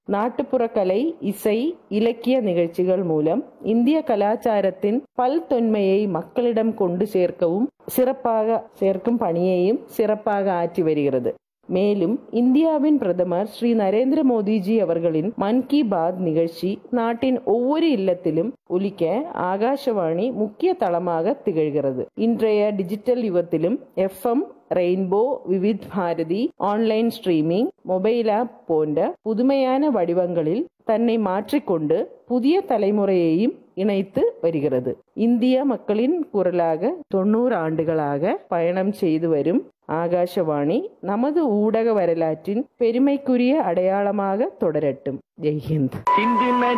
நாட்டுப்புற கலை, இசை, இலக்கிய நிகழ்ச்சிகள் மூலம் இந்திய கலாச்சாரத்தின் பல்தொன்மையை மக்களிடம் கொண்டு சேர்க்கும் பணியையும் சிறப்பாக ஆற்றி வருகிறது. மேலும் இந்தியாவின் பிரதமர் ஸ்ரீ நரேந்திர மோடிஜி அவர்களின் மன் கி பாத் நிகழ்ச்சி நாட்டின் ஒவ்வொரு இல்லத்திலும் ஒலிக்க ஆகாஷவாணி முக்கிய தளமாக திகழ்கிறது. இன்றைய digital யுகத்திலும் FM, rainbow, Vividh Bharathi, online streaming, mobile app போன்ற புதுமையான வடிவங்களில் தன்னை மாற்றிக்கொண்டு புதிய தலைமுறையையும் இணைத்து வருகிறது. இந்திய மக்களின் குரலாக 90 ஆண்டுகளாக பயணம் செய்து வரும் ஆகாஷவாணி நமது ஊடக வரலாற்றின் பெருமைக்குரிய அடையாளமாக தொடரட்டும். ஜெய்ஹிந்த்.